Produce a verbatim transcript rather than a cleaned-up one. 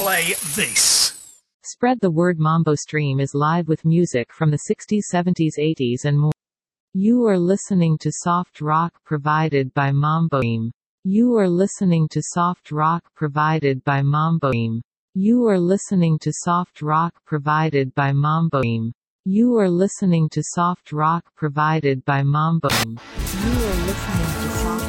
play this. Spread the word. Mambo Stream is live with music from the sixties, seventies, eighties and more. You are listening to soft rock provided by Mambo Stream. You are listening to soft rock provided by Mambo Stream. You are listening to soft rock provided by Mambo Stream. You are listening to soft rock provided by Mambo Stream. You are listening to soft